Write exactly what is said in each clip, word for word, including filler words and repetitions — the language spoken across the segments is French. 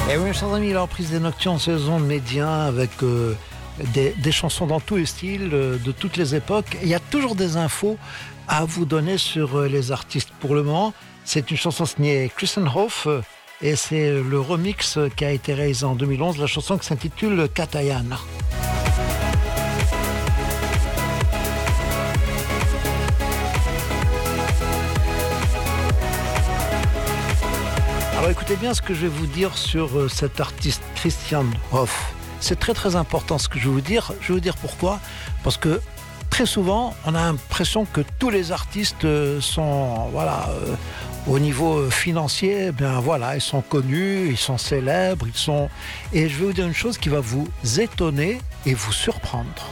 Et oui, chers amis, la reprise des Nocturnes saison de Média avec euh, des, des chansons dans tous les styles, euh, de toutes les époques. Et il y a toujours des infos à vous donner sur euh, les artistes. Pour le moment, c'est une chanson signée Christian Hoff euh, et c'est le remix qui a été réalisé en deux mille onze, la chanson qui s'intitule Katayana. Alors écoutez bien ce que je vais vous dire sur euh, cet artiste Christian Hoff. C'est très très important ce que je vais vous dire. Je vais vous dire pourquoi. Parce que très souvent, on a l'impression que tous les artistes euh, sont, voilà, euh, au niveau financier, eh bien voilà, ils sont connus, ils sont célèbres, ils sont. Et je vais vous dire une chose qui va vous étonner et vous surprendre.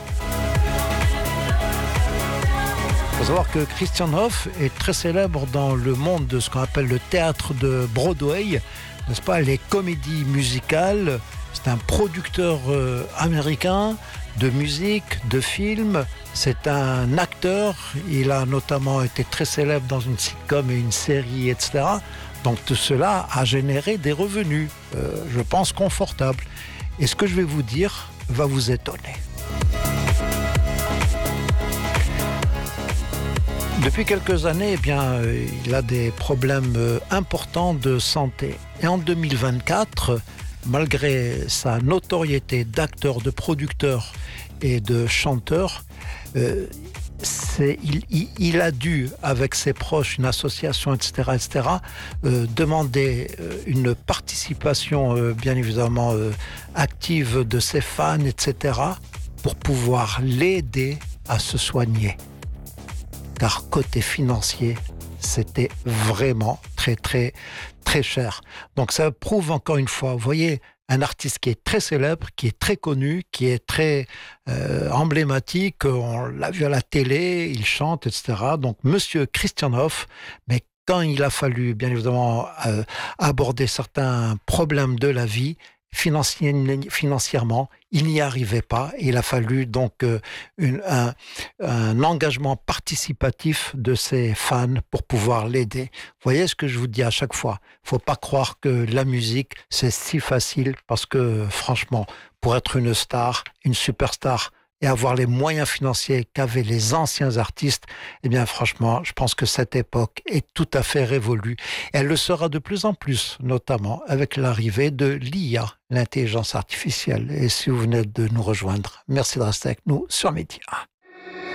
Il faut savoir que Christian Hoff est très célèbre dans le monde de ce qu'on appelle le théâtre de Broadway, n'est-ce pas, les comédies musicales. C'est un producteur euh, américain de musique, de films. C'est un acteur. Il a notamment été très célèbre dans une sitcom et une série, et cetera. Donc tout cela a généré des revenus, euh, je pense, confortables. Et ce que je vais vous dire va vous étonner. Depuis quelques années, eh bien, euh, il a des problèmes euh, importants de santé. Et en deux mille vingt-quatre, malgré sa notoriété d'acteur, de producteur et de chanteur, euh, c'est, il, il, il a dû, avec ses proches, une association, et cetera, et cetera, euh, demander euh, une participation, euh, bien évidemment, euh, active de ses fans, et cetera, pour pouvoir l'aider à se soigner. Car côté financier, c'était vraiment très, très, très cher. Donc ça prouve encore une fois, vous voyez, un artiste qui est très célèbre, qui est très connu, qui est très euh, emblématique, on l'a vu à la télé, il chante, et cetera. Donc Monsieur Christian Hoff, mais quand il a fallu, bien évidemment, euh, aborder certains problèmes de la vie, Financier, financièrement, il n'y arrivait pas. Il a fallu donc euh, une, un, un engagement participatif de ses fans pour pouvoir l'aider. Vous voyez ce que je vous dis à chaque fois. Il ne faut pas croire que la musique, c'est si facile parce que franchement, pour être une star, une superstar, et avoir les moyens financiers qu'avaient les anciens artistes, eh bien franchement, je pense que cette époque est tout à fait révolue. Elle le sera de plus en plus, notamment avec l'arrivée de l'I A, l'intelligence artificielle. Et si vous venez de nous rejoindre, merci de rester avec nous sur Média.